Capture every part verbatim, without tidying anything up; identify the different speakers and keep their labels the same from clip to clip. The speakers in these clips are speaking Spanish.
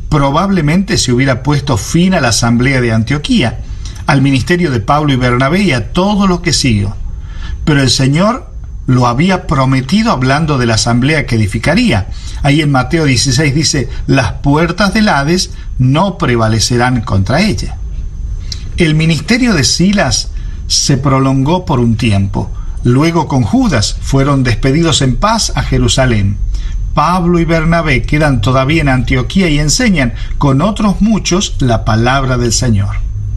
Speaker 1: probablemente se hubiera puesto fin a la asamblea de Antioquía, al ministerio de Pablo y Bernabé y a todo lo que siguió. Pero el Señor lo había prometido hablando de la asamblea que edificaría. Ahí en Mateo dieciséis dice: las puertas del Hades no prevalecerán contra ella. El ministerio de Silas se prolongó por un tiempo. Luego, con Judas, fueron despedidos en paz a Jerusalén. Pablo y Bernabé quedan todavía en Antioquía y enseñan con otros muchos la palabra del Señor.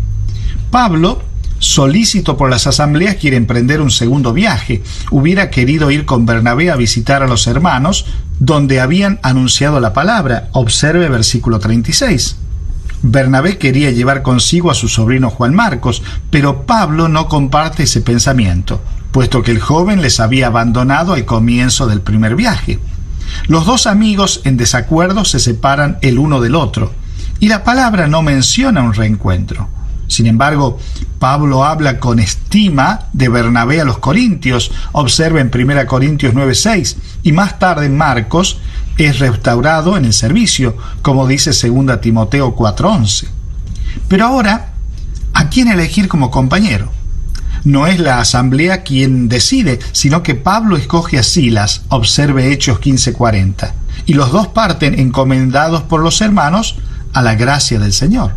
Speaker 1: Pablo, solícito por las asambleas, quiere emprender un segundo viaje. Hubiera querido ir con Bernabé a visitar a los hermanos donde habían anunciado la palabra. Observe versículo treinta y seis. Bernabé quería llevar consigo a su sobrino Juan Marcos, pero Pablo no comparte ese pensamiento, puesto que el joven les había abandonado al comienzo del primer viaje. Los dos amigos en desacuerdo se separan el uno del otro, y la palabra no menciona un reencuentro. Sin embargo, Pablo habla con estima de Bernabé a los corintios. Observa en primera Corintios nueve seis, y más tarde Marcos es restaurado en el servicio, como dice segunda Timoteo cuatro once. Pero ahora, ¿a quién elegir como compañero? No es la asamblea quien decide, sino que Pablo escoge a Silas. Observe Hechos quince cuarenta. Y los dos parten encomendados por los hermanos a la gracia del Señor.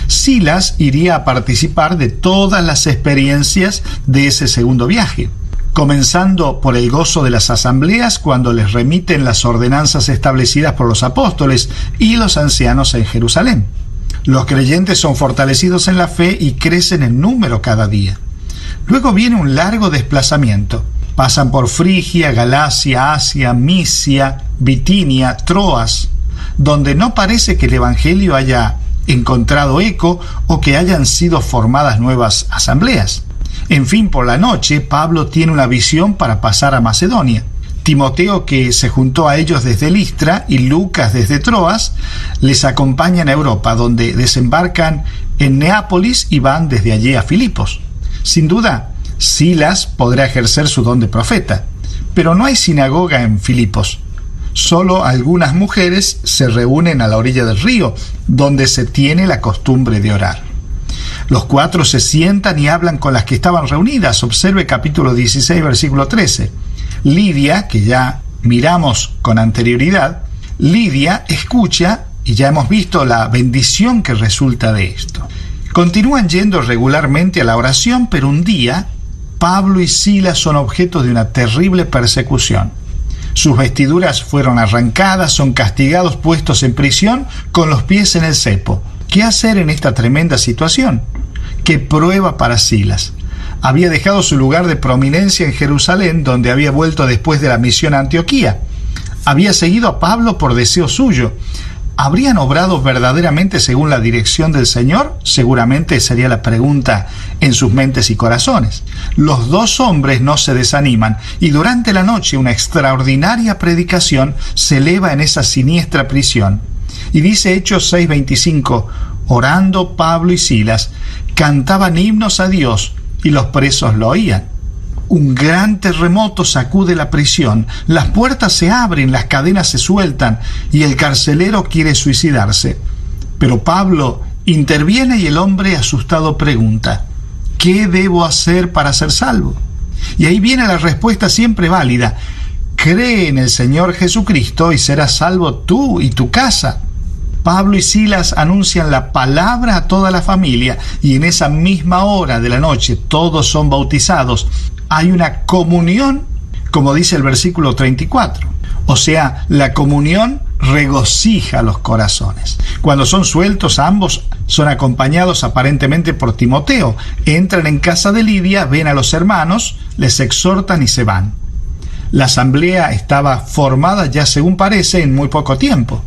Speaker 1: Silas iría a participar de todas las experiencias de ese segundo viaje, comenzando por el gozo de las asambleas cuando les remiten las ordenanzas establecidas por los apóstoles y los ancianos en Jerusalén. Los creyentes son fortalecidos en la fe y crecen en número cada día. Luego viene un largo desplazamiento. Pasan por Frigia, Galacia, Asia, Misia, Bitinia, Troas, donde no parece que el evangelio haya encontrado eco o que hayan sido formadas nuevas asambleas. En fin, por la noche, Pablo tiene una visión para pasar a Macedonia. Timoteo, que se juntó a ellos desde Listra, y Lucas desde Troas, les acompañan a Europa, donde desembarcan en Neápolis y van desde allí a Filipos. Sin duda, Silas podrá ejercer su don de profeta, pero no hay sinagoga en Filipos. Solo algunas mujeres se reúnen a la orilla del río, donde se tiene la costumbre de orar. Los cuatro se sientan y hablan con las que estaban reunidas. Observe capítulo dieciséis, versículo trece. Lidia, que ya miramos con anterioridad, Lidia escucha y ya hemos visto la bendición que resulta de esto. Continúan yendo regularmente a la oración, pero un día Pablo y Silas son objeto de una terrible persecución. Sus vestiduras fueron arrancadas, son castigados, puestos en prisión con los pies en el cepo. ¿Qué hacer en esta tremenda situación? ¿Qué prueba para Silas? Había dejado su lugar de prominencia en Jerusalén, donde había vuelto después de la misión a Antioquía. Había seguido a Pablo por deseo suyo. ¿Habrían obrado verdaderamente según la dirección del Señor? Seguramente sería la pregunta en sus mentes y corazones. Los dos hombres no se desaniman y durante la noche una extraordinaria predicación se eleva en esa siniestra prisión. Y dice Hechos seis veinticinco, orando Pablo y Silas, cantaban himnos a Dios y los presos lo oían. Un gran terremoto sacude la prisión, las puertas se abren, las cadenas se sueltan y el carcelero quiere suicidarse. Pero Pablo interviene y el hombre asustado pregunta: ¿qué debo hacer para ser salvo? Y ahí viene la respuesta siempre válida: cree en el Señor Jesucristo y serás salvo tú y tu casa. Pablo y Silas anuncian la palabra a toda la familia y en esa misma hora de la noche todos son bautizados. Hay una comunión, como dice el versículo treinta y cuatro. O sea, la comunión regocija los corazones. Cuando son sueltos, ambos son acompañados aparentemente por Timoteo. Entran en casa de Lidia, ven a los hermanos, les exhortan y se van. La asamblea estaba formada ya, según parece, en muy poco tiempo.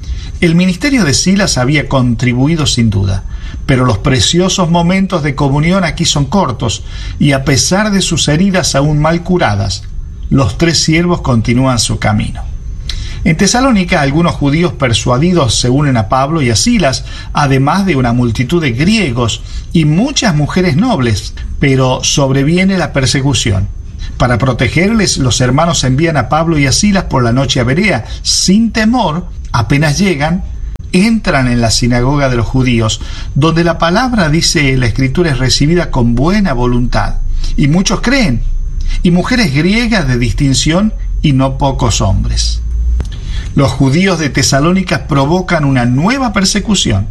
Speaker 1: El ministerio de Silas había contribuido sin duda, pero los preciosos momentos de comunión aquí son cortos, y a pesar de sus heridas aún mal curadas, los tres siervos continúan su camino. En Tesalónica, algunos judíos persuadidos se unen a Pablo y a Silas, además de una multitud de griegos y muchas mujeres nobles, pero sobreviene la persecución. Para protegerles, los hermanos envían a Pablo y a Silas por la noche a Berea. Sin temor, apenas llegan, entran en la sinagoga de los judíos, donde la palabra, dice la Escritura, es recibida con buena voluntad, y muchos creen, y mujeres griegas de distinción y no pocos hombres. Los judíos de Tesalónica provocan una nueva persecución.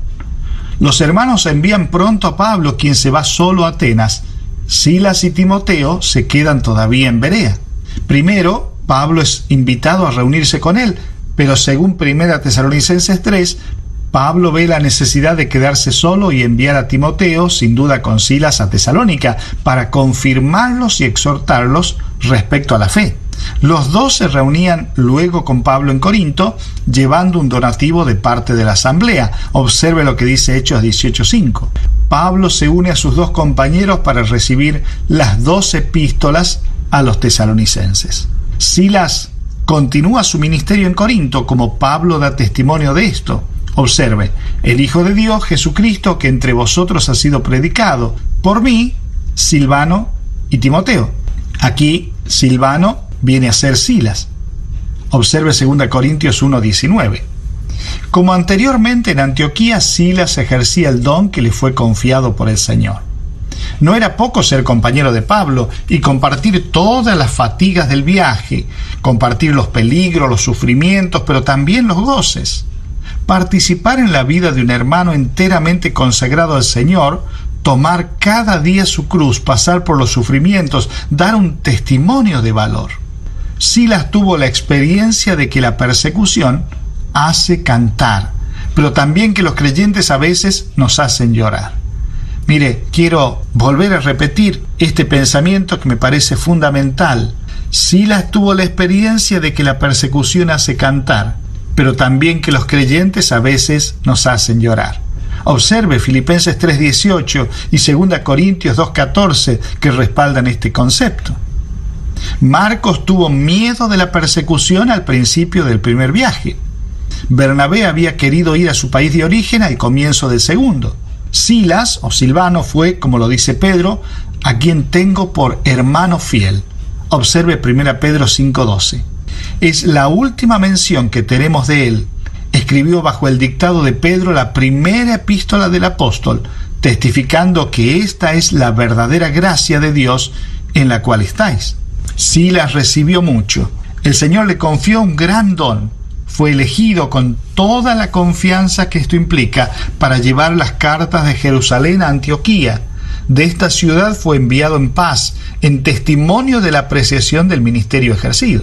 Speaker 1: Los hermanos envían pronto a Pablo, quien se va solo a Atenas. Silas y Timoteo se quedan todavía en Berea. Primero, Pablo es invitado a reunirse con él, pero según Primera Tesalonicenses tres, Pablo ve la necesidad de quedarse solo y enviar a Timoteo, sin duda con Silas, a Tesalónica, para confirmarlos y exhortarlos respecto a la fe. Los dos se reunían luego con Pablo en Corinto, llevando un donativo de parte de la asamblea. Observe lo que dice Hechos dieciocho cinco. Pablo se une a sus dos compañeros para recibir las dos epístolas a los tesalonicenses. Silas continúa su ministerio en Corinto, como Pablo da testimonio de esto. Observe, el Hijo de Dios, Jesucristo, que entre vosotros ha sido predicado, por mí, Silvano y Timoteo. Aquí, Silvano viene a ser Silas. Observe segunda Corintios uno diecinueve. Como anteriormente en Antioquía, Silas ejercía el don que le fue confiado por el Señor. No era poco ser compañero de Pablo y compartir todas las fatigas del viaje, compartir los peligros, los sufrimientos, pero también los goces. Participar en la vida de un hermano enteramente consagrado al Señor, tomar cada día su cruz, pasar por los sufrimientos, dar un testimonio de valor. Silas tuvo la experiencia de que la persecución hace cantar, pero también que los creyentes a veces nos hacen llorar. Mire, quiero volver a repetir este pensamiento que me parece fundamental. Silas tuvo la experiencia de que la persecución hace cantar, pero también que los creyentes a veces nos hacen llorar. Observe Filipenses tres dieciocho y segunda Corintios dos catorce que respaldan este concepto. Marcos tuvo miedo de la persecución al principio del primer viaje. Bernabé había querido ir a su país de origen al comienzo del segundo. Silas o Silvano fue, como lo dice Pedro, a quien tengo por hermano fiel. Observe primera Pedro cinco doce. Es la última mención que tenemos de él. Escribió bajo el dictado de Pedro la primera epístola del apóstol, testificando que esta es la verdadera gracia de Dios en la cual estáis. Silas recibió mucho. El Señor le confió un gran don. Fue elegido con toda la confianza que esto implica para llevar las cartas de Jerusalén a Antioquía. De esta ciudad fue enviado en paz, en testimonio de la apreciación del ministerio ejercido.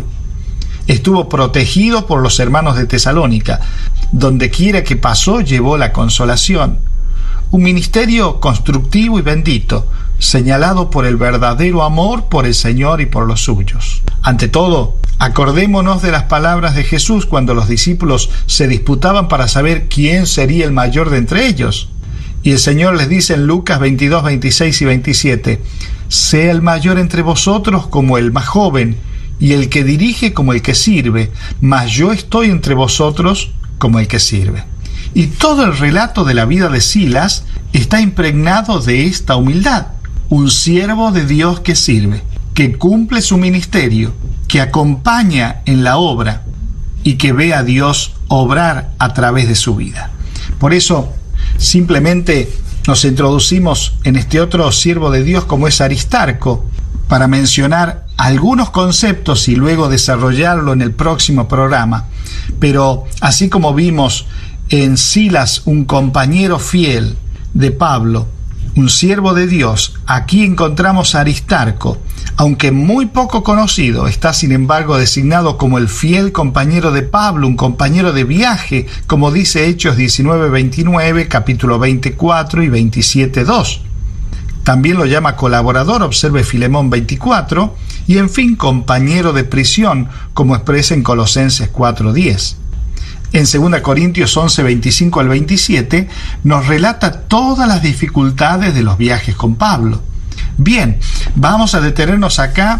Speaker 1: Estuvo protegido por los hermanos de Tesalónica. Donde quiera que pasó, llevó la consolación. Un ministerio constructivo y bendito, señalado por el verdadero amor por el Señor y por los suyos. Ante todo, acordémonos de las palabras de Jesús cuando los discípulos se disputaban para saber quién sería el mayor de entre ellos. Y el Señor les dice en Lucas veintidós, veintiséis y veintisiete, «Sea el mayor entre vosotros como el más joven, y el que dirige como el que sirve, mas yo estoy entre vosotros como el que sirve». Y todo el relato de la vida de Silas está impregnado de esta humildad. Un siervo de Dios que sirve, que cumple su ministerio, que acompaña en la obra y que ve a Dios obrar a través de su vida. Por eso, simplemente nos introducimos en este otro siervo de Dios como es Aristarco, para mencionar algunos conceptos y luego desarrollarlo en el próximo programa. Pero así como vimos en Silas un compañero fiel de Pablo, un siervo de Dios, aquí encontramos a Aristarco, aunque muy poco conocido, está sin embargo designado como el fiel compañero de Pablo, un compañero de viaje, como dice Hechos diecinueve veintinueve, capítulo veinticuatro y veintisiete dos. También lo llama colaborador, observe Filemón veinticuatro, y en fin, compañero de prisión, como expresa en Colosenses cuatro diez. En segunda Corintios once, veinticinco al veintisiete, nos relata todas las dificultades de los viajes con Pablo. Bien, vamos a detenernos acá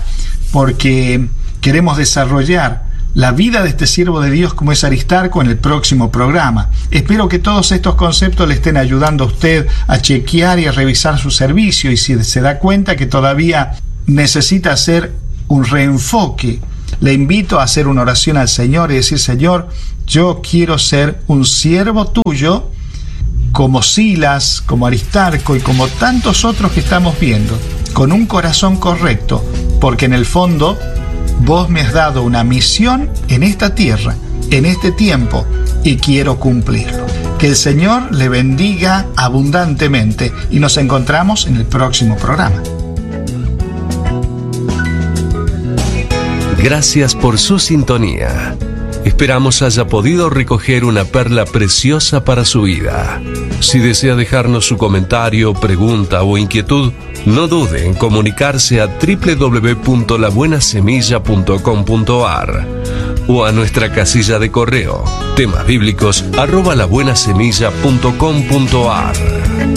Speaker 1: porque queremos desarrollar la vida de este siervo de Dios como es Aristarco en el próximo programa. Espero que todos estos conceptos le estén ayudando a usted a chequear y a revisar su servicio, y si se da cuenta que todavía necesita hacer un reenfoque Le invito a hacer una oración al Señor y decir: Señor, yo quiero ser un siervo tuyo, como Silas, como Aristarco y como tantos otros que estamos viendo, con un corazón correcto, porque en el fondo vos me has dado una misión en esta tierra, en este tiempo, y quiero cumplirlo. Que el Señor le bendiga abundantemente y nos encontramos en el próximo programa.
Speaker 2: Gracias por su sintonía. Esperamos haya podido recoger una perla preciosa para su vida. Si desea dejarnos su comentario, pregunta o inquietud, no dude en comunicarse a doble u doble u doble u punto la buena semilla punto com punto a r o a nuestra casilla de correo temasbíblicos arroba labuenasemilla punto com punto a r.